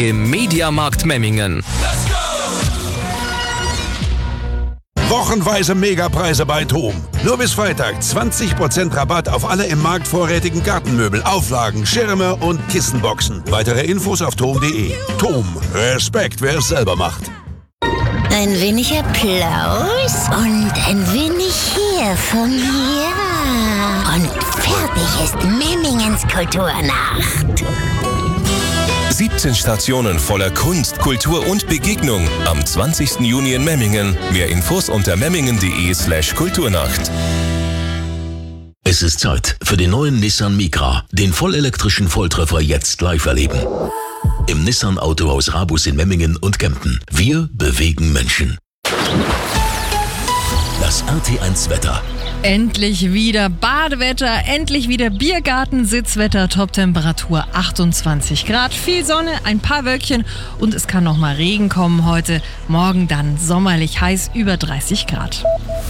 im Mediamarkt Memmingen. Wochenweise Megapreise bei TOM. Nur bis Freitag 20% Rabatt auf alle im Markt vorrätigen Gartenmöbel, Auflagen, Schirme und Kissenboxen. Weitere Infos auf tom.de. TOM. Respekt, wer es selber macht. Ein wenig Applaus und ein wenig hier von mir. Und fertig ist Memmingens Kulturnacht. 17 Stationen voller Kunst, Kultur und Begegnung am 20. Juni in Memmingen. Mehr Infos unter memmingen.de/Kulturnacht. Es ist Zeit für den neuen Nissan Micra, den vollelektrischen Volltreffer jetzt live erleben. Im Nissan Autohaus Rabus in Memmingen und Kempten. Wir bewegen Menschen. Das RT1 Wetter. Endlich wieder Badewetter, endlich wieder Biergarten, Sitzwetter, Toptemperatur 28 Grad, viel Sonne, ein paar Wölkchen und es kann noch mal Regen kommen heute. Morgen dann sommerlich heiß, über 30 Grad.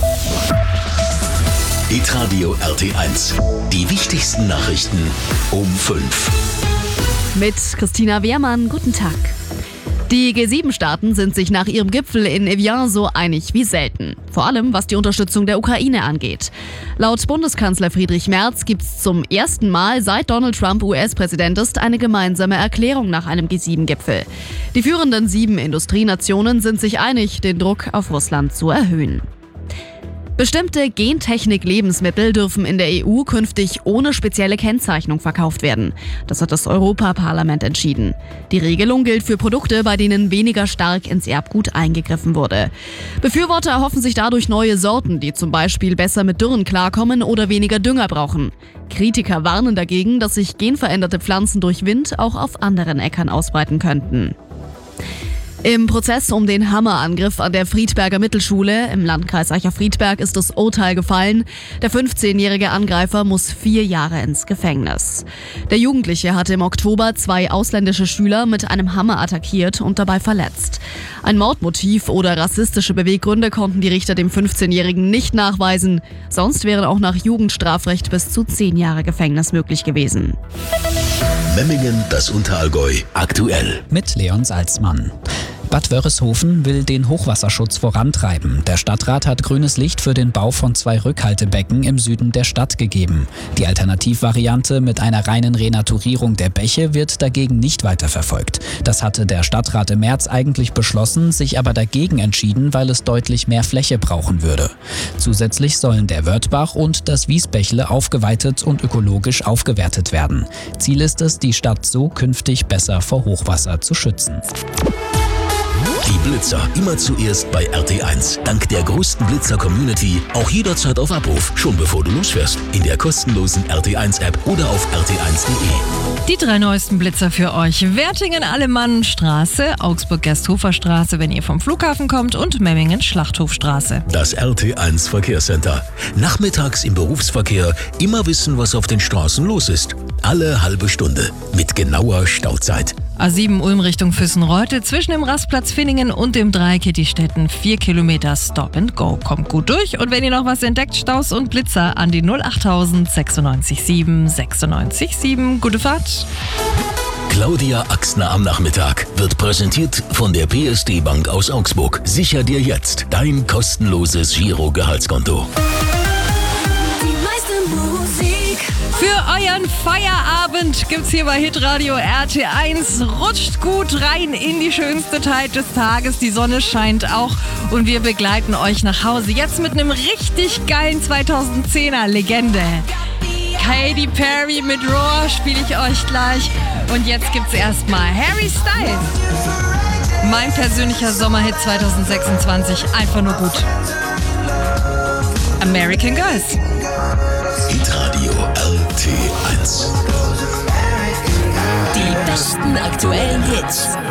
Hitradio RT1. Die wichtigsten Nachrichten um 5. Mit Christina Wehrmann, guten Tag. Die G7-Staaten sind sich nach ihrem Gipfel in Evian so einig wie selten. Vor allem, was die Unterstützung der Ukraine angeht. Laut Bundeskanzler Friedrich Merz gibt es zum ersten Mal, seit Donald Trump US-Präsident ist, eine gemeinsame Erklärung nach einem G7-Gipfel. Die führenden 7 Industrienationen sind sich einig, den Druck auf Russland zu erhöhen. Bestimmte Gentechnik-Lebensmittel dürfen in der EU künftig ohne spezielle Kennzeichnung verkauft werden. Das hat das Europaparlament entschieden. Die Regelung gilt für Produkte, bei denen weniger stark ins Erbgut eingegriffen wurde. Befürworter erhoffen sich dadurch neue Sorten, die zum Beispiel besser mit Dürren klarkommen oder weniger Dünger brauchen. Kritiker warnen dagegen, dass sich genveränderte Pflanzen durch Wind auch auf anderen Äckern ausbreiten könnten. Im Prozess um den Hammerangriff an der Friedberger Mittelschule im Landkreis Eicher-Friedberg ist das Urteil gefallen. Der 15-jährige Angreifer muss 4 Jahre ins Gefängnis. Der Jugendliche hatte im Oktober 2 ausländische Schüler mit einem Hammer attackiert und dabei verletzt. Ein Mordmotiv oder rassistische Beweggründe konnten die Richter dem 15-Jährigen nicht nachweisen. Sonst wären auch nach Jugendstrafrecht bis zu 10 Jahre Gefängnis möglich gewesen. Memmingen, das Unterallgäu, aktuell. Mit Leon Salzmann. Bad Wörishofen will den Hochwasserschutz vorantreiben. Der Stadtrat hat grünes Licht für den Bau von 2 Rückhaltebecken im Süden der Stadt gegeben. Die Alternativvariante mit einer reinen Renaturierung der Bäche wird dagegen nicht weiterverfolgt. Das hatte der Stadtrat im März eigentlich beschlossen, sich aber dagegen entschieden, weil es deutlich mehr Fläche brauchen würde. Zusätzlich sollen der Wörthbach und das Wiesbächle aufgeweitet und ökologisch aufgewertet werden. Ziel ist es, die Stadt so künftig besser vor Hochwasser zu schützen. Die Blitzer immer zuerst bei RT1. Dank der größten Blitzer-Community auch jederzeit auf Abruf, schon bevor du losfährst. In der kostenlosen RT1-App oder auf rt1.de. Die 3 neuesten Blitzer für euch. Wertingen-Alemannenstraße, Augsburg-Gersthofer-Straße, wenn ihr vom Flughafen kommt und Memmingen-Schlachthofstraße. Das RT1 Verkehrscenter. Nachmittags im Berufsverkehr immer wissen, was auf den Straßen los ist. Alle halbe Stunde mit genauer Stauzeit. A7 Ulm Richtung Füssenreuth, zwischen dem Rastplatz Finningen und dem Dreieck Kittistetten 4 Kilometer Stop and Go. Kommt gut durch und wenn ihr noch was entdeckt, Staus und Blitzer an die 08000 96 7 96 7. Gute Fahrt! Claudia Axner am Nachmittag wird präsentiert von der PSD Bank aus Augsburg. Sicher dir jetzt dein kostenloses Giro-Gehaltskonto. Für euren Feierabend gibt's hier bei Hitradio RT1. Rutscht gut rein in die schönste Zeit des Tages. Die Sonne scheint auch und wir begleiten euch nach Hause. Jetzt mit einem richtig geilen 2010er Legende. Katy Perry mit Roar spiele ich euch gleich. Und jetzt gibt's erstmal Harry Styles. Mein persönlicher Sommerhit 2026. Einfach nur gut. American Girls. Hitradio RT1. Die besten aktuellen Hits.